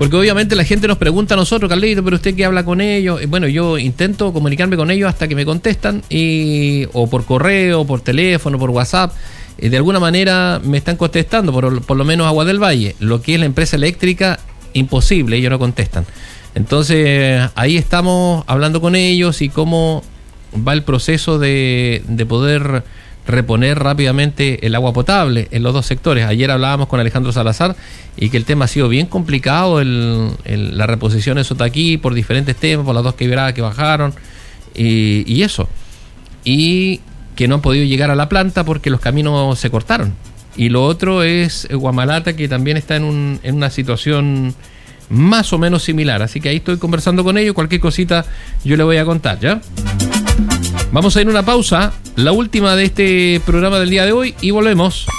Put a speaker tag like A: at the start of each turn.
A: Porque obviamente la gente nos pregunta a nosotros, Carlito, pero usted qué habla con ellos. Bueno, yo intento comunicarme con ellos hasta que me contestan, o por correo, por teléfono, por WhatsApp. De alguna manera me están contestando, por lo menos Agua del Valle. Lo que es la empresa eléctrica, imposible, ellos no contestan. Entonces ahí estamos hablando con ellos y cómo va el proceso de poder reponer rápidamente el agua potable en los dos sectores. Ayer hablábamos con Alejandro Salazar y que el tema ha sido bien complicado, la reposición de Sotaquí por diferentes temas, por las 2 quebradas que bajaron y eso. Y que no han podido llegar a la planta porque los caminos se cortaron. Y lo otro es Guamalata, que también está en una situación más o menos similar. Así que ahí estoy conversando con ellos. Cualquier cosita yo le voy a contar, ¿ya? Vamos a ir a una pausa, la última de este programa del día de hoy, y volvemos.